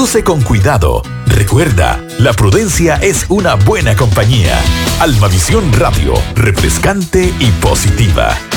Conduce con cuidado. Recuerda, la prudencia es una buena compañía. Almavisión Radio, refrescante y positiva.